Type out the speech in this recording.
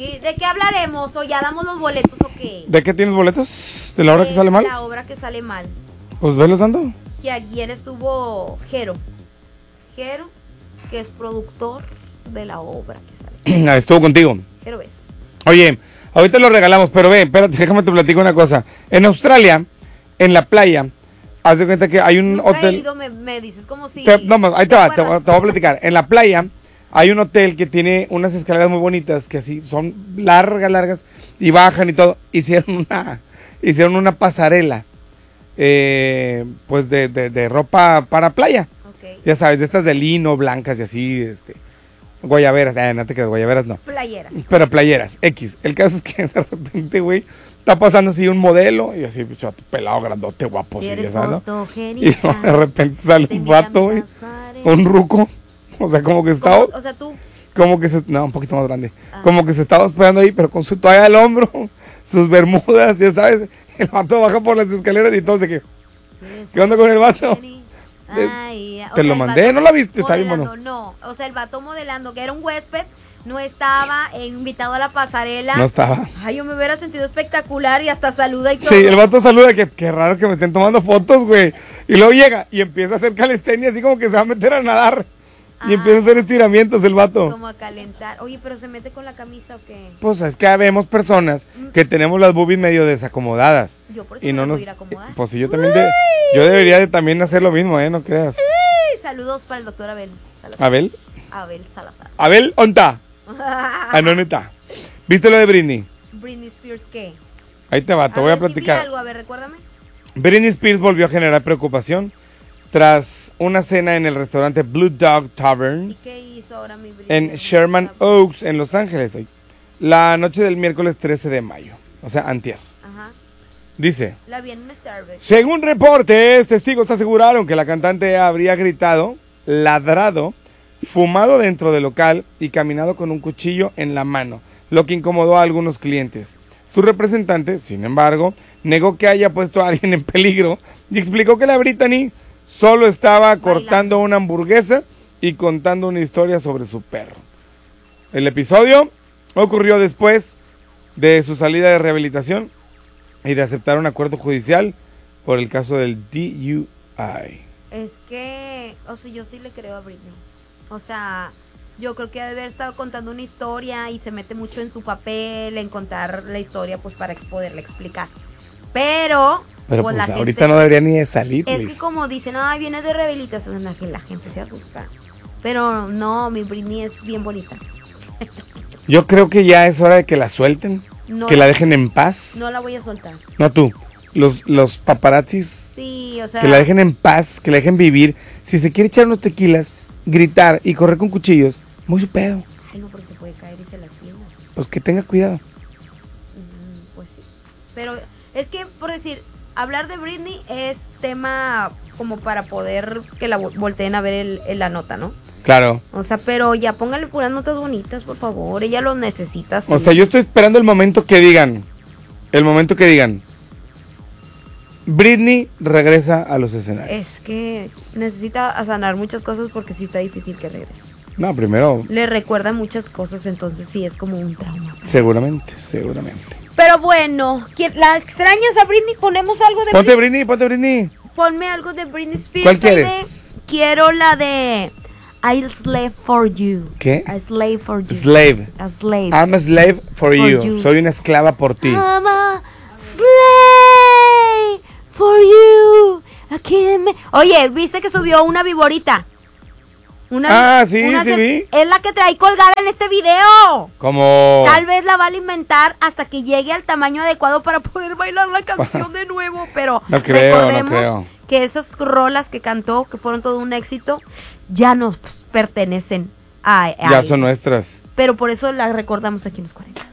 ¿Y de qué hablaremos? ¿O ya damos los boletos o qué? ¿De qué tienes boletos? ¿De la obra que sale mal? La obra que sale mal. Pues velos dando. Que ayer estuvo Jero, que es productor de la obra que sale. Estuvo contigo. Jero ves. Oye, ahorita lo regalamos, pero ve, espérate, déjame te platico una cosa. En Australia, en la playa, haz de cuenta que hay un Nunca hotel. he ido, me dices como si... No, ahí te va, te voy a platicar. En la playa hay un hotel que tiene unas escaleras muy bonitas, que así son largas, y bajan y todo. Hicieron una pasarela, pues de ropa para playa. Okay. Ya sabes, de estas de lino, blancas y así, guayaberas, no te quedas, guayaberas no. Playeras. Pero playeras, X. El caso es que de repente, güey, está pasando así un modelo y así, bicho, pelado, grandote, guapo, Si sí, eres ya sabes, ¿no? fotogénica, Y luego de repente sale un vato, güey, un ruco, o sea, como que estaba, O sea, tú... como que no, un poquito más grande, como que se estaba hospedando ahí, pero con su toalla al hombro, sus bermudas, ya sabes, el vato baja por las escaleras y todo, de que, ¿qué onda con el vato? Ay, Te lo mandé, ¿no la viste? Está bien modelando, bueno. No, o sea, el vato modelando, que era un huésped, no estaba invitado a la pasarela. No estaba. Ay, yo me hubiera sentido espectacular y hasta saluda y todo. Sí, el vato saluda, que qué raro que me estén tomando fotos, güey. Y luego llega y empieza a hacer calistenia, así como que se va a meter a nadar. Y empieza a hacer estiramientos el vato. Como a calentar. Oye, pero ¿se mete con la camisa o qué? Pues es que vemos personas que tenemos las boobies medio desacomodadas. Yo por eso Y no no me nos... voy a ir a acomodar. Pues sí, yo también yo debería de también hacer lo mismo, no creas. Sí, saludos para el doctor Abel Salazar. ¿Abel? Abel Salazar. ¿Abel? ¿Onta? Ah, no, neta. ¿Viste lo de Britney? Britney Spears, ¿qué? Ahí te va, te voy a ver, si vi platicar. algo, a ver, recuérdame. Britney Spears volvió a generar preocupación tras una cena en el restaurante Blue Dog ¿Y Tavern qué hizo ahora mi Britney? en Sherman Oaks, en Los Ángeles, hoy, la noche del miércoles 13 de mayo, o sea, antier. Ajá. Dice, La vi en un Starbucks. según reportes, testigos aseguraron que la cantante habría gritado, ladrado, fumado dentro del local y caminado con un cuchillo en la mano, lo que incomodó a algunos clientes. Su representante, sin embargo, negó que haya puesto a alguien en peligro y explicó que la Britney solo estaba cortando una hamburguesa y contando una historia sobre su perro. El episodio ocurrió después de su salida de rehabilitación y de aceptar un acuerdo judicial por el caso del DUI. Es que, o sea, yo sí le creo a Britney. O sea, yo creo que debe haber estado contando una historia y se mete mucho en su papel, en contar la historia, pues para poderla explicar. Pero pues la ahorita gente, no debería ni de salir, es Liz. que como dicen, ay, viene de rehabilitación, la gente se asusta. Pero no, mi Britney es bien bonita. Yo creo que ya es hora de que la suelten, No que la dejen en paz. No la voy a soltar. No tú, los paparazzis, Sí, o sea. que la dejen en paz, que la dejen vivir. Si se quiere echar unos tequilas, gritar y correr con cuchillos, muy su pedo. Ay, no, pero se puede caer y se lastima. Pues que tenga cuidado. Pues sí. Pero es que, por decir, hablar de Britney es tema como para poder que la volteen a ver la nota, ¿no? Claro. O sea, pero ya póngale puras notas bonitas, por favor. Ella lo necesita. Sí. O sea, yo estoy esperando el momento que digan. Britney regresa a los escenarios. Es que necesita sanar muchas cosas porque sí está difícil que regrese. No, primero. Le recuerda muchas cosas, entonces sí es como un trauma. Seguramente. Pero bueno, ¿la extrañas a Britney? ¿Ponemos algo de Ponte Britney. Ponme algo de Britney Spears. ¿Cuál quieres? Quiero la de I'll slave for you. ¿Qué? A slave for you. Slave. A slave. I'm a slave for you. Soy una esclava por ti. I'm a slave for you. Oye, ¿viste que subió una viborita? Sí vi. Es la que trae colgada en este video. Como... Tal vez la va a alimentar hasta que llegue al tamaño adecuado para poder bailar la canción de nuevo. Pero recordemos que esas rolas que cantó, que fueron todo un éxito, ya nos pertenecen a ya son nuestras. Pero por eso las recordamos aquí en los 40.